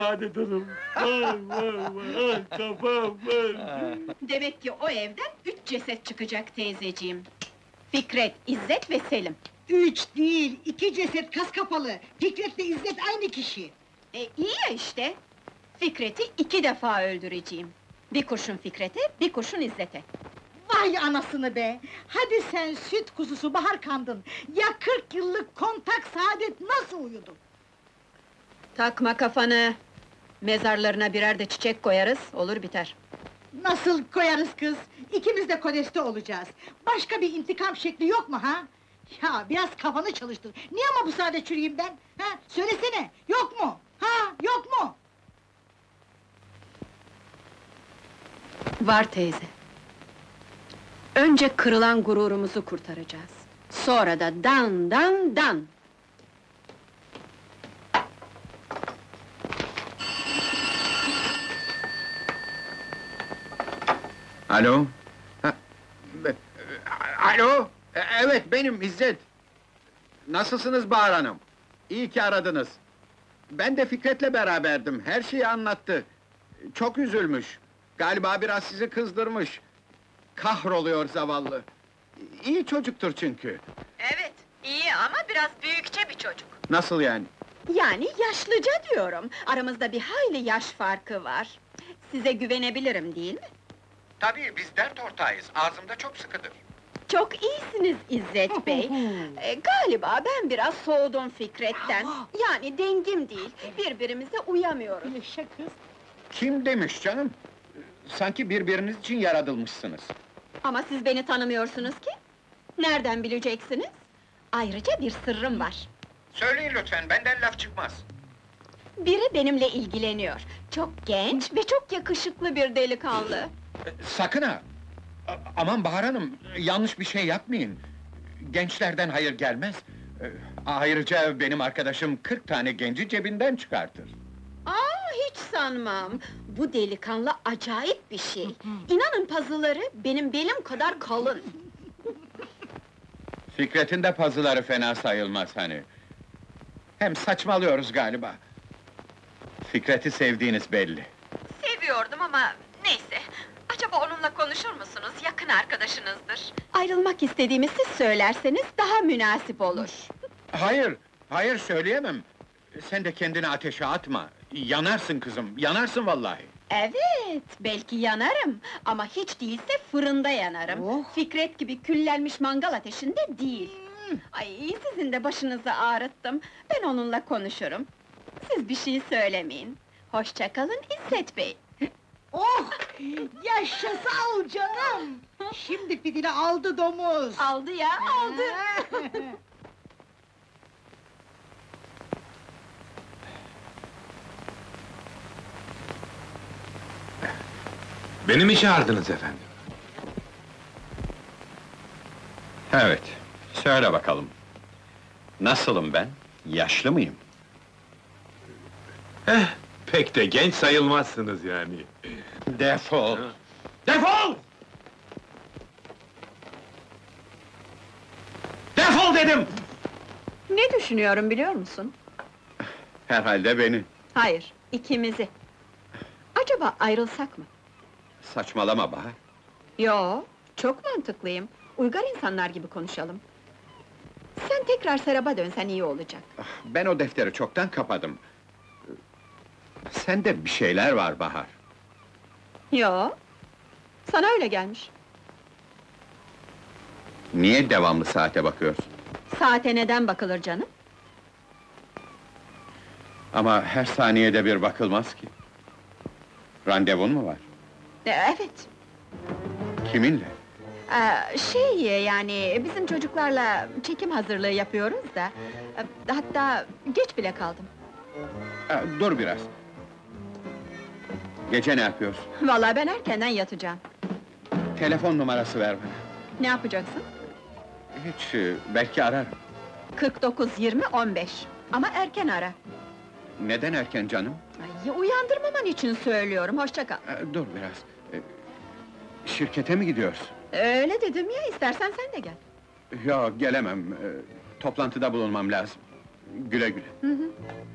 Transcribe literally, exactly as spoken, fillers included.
Hadi durun. Vay vay vay, ay kafam vay. Demek ki o evden üç ceset çıkacak teyzeciğim. Fikret, İzzet ve Selim. Üç değil, iki ceset kas kapalı. Fikret'le İzzet aynı kişi. E, iyi ya işte! Fikret'i iki defa öldüreceğim. Bir kurşun Fikret'e, bir kurşun İzzet'e. Vay anasını be! Hadi sen süt kuzusu Bahar kandın! Ya kırk yıllık kontak Saadet nasıl uyudu? Takma kafanı! Mezarlarına birer de çiçek koyarız, olur biter. Nasıl koyarız kız? İkimiz de kodeste olacağız. Başka bir intikam şekli yok mu ha? Ya biraz kafanı çalıştır. Niye ama bu sade çürüyeyim ben? Ha? Söylesene, yok mu? Ha? Yok mu? Var teyze. Önce kırılan gururumuzu kurtaracağız. Sonra da dan dan dan! Alo? Ha, be- Alo? E- Evet, benim İzzet. Nasılsınız Bahar Hanım? İyi ki aradınız. Ben de Fikret'le beraberdim, her şeyi anlattı. Çok üzülmüş. Galiba biraz sizi kızdırmış. Kahroluyor zavallı. İyi çocuktur çünkü. Evet, iyi ama biraz büyükçe bir çocuk. Nasıl yani? Yani yaşlıca diyorum. Aramızda bir hayli yaş farkı var. Size güvenebilirim değil mi? Tabii, biz dert ortağıyız, ağzımda çok sıkıdır. Çok iyisiniz İzzet Bey. Ee, galiba ben biraz soğudum Fikret'ten. Yani dengim değil, birbirimize uyamıyoruz. Yaşa kız! Kim demiş canım? Sanki birbiriniz için yaratılmışsınız. Ama siz beni tanımıyorsunuz ki. Nereden bileceksiniz? Ayrıca bir sırrım var. Söyleyin lütfen, benden laf çıkmaz. Biri benimle ilgileniyor. Çok genç ve çok yakışıklı bir delikanlı. Sakın ha! A- Aman Bahar Hanım, yanlış bir şey yapmayın. Gençlerden hayır gelmez. Ee, Ayrıca benim arkadaşım kırk tane genci cebinden çıkartır. Aa, hiç sanmam. Bu delikanlı acayip bir şey. İnanın pazıları benim belim kadar kalın. Fikret'in de pazıları fena sayılmaz hani. Hem saçmalıyoruz galiba. Fikret'i sevdiğiniz belli. Seviyordum ama neyse. Acaba onunla konuşur musunuz? Yakın arkadaşınızdır. Ayrılmak istediğimi siz söylerseniz daha münasip olur. Hayır, hayır söyleyemem. Sen de kendini ateşe atma. Yanarsın kızım, yanarsın vallahi. Evet, belki yanarım ama hiç değilse fırında yanarım. Oh! Fikret gibi küllenmiş mangal ateşinde değil. Ay, sizin de başınızı ağrıttım. Ben onunla konuşurum. Siz bir şey söylemeyin. Hoşça kalın İzzet Bey. Oh! Yaşa sağ ol canım! Şimdi fidini aldı domuz! Aldı ya, aldı. Beni mi çağırdınız efendim? Evet, söyle bakalım. Nasılım ben? Yaşlı mıyım? Eh, pek de genç sayılmazsınız yani. Defol! Defol! Defol dedim! Ne düşünüyorum biliyor musun? Herhalde beni. Hayır, ikimizi. Acaba ayrılsak mı? Saçmalama Bahar. Yo, çok mantıklıyım. Uygar insanlar gibi konuşalım. Sen tekrar Serap'a dönsen iyi olacak. Ah, Ben o defteri çoktan kapadım. Sende bir şeyler var Bahar. Yo, sana öyle gelmiş. Niye devamlı saate bakıyorsun? Saate neden bakılır canım? Ama her saniyede bir bakılmaz ki. Randevun mu var? E, evet. Kiminle? Ee, şey yani, bizim çocuklarla çekim hazırlığı yapıyoruz da... e, Hatta geç bile kaldım. Ha, dur biraz. Gece ne yapıyorsun? Vallahi ben erkenden yatacağım. Telefon numarası ver bana. Ne yapacaksın? Hiç, e, belki ararım. kırk dokuz yirmi on beş. Ama erken ara. Neden erken canım? Ay, uyandırmaman için söylüyorum, hoşça kal. Ha, dur biraz. E, şirkete mi gidiyorsun? Öyle dedim ya, istersen sen de gel. Yok, gelemem. E, toplantıda bulunmam lazım. Güle güle. Hı hı.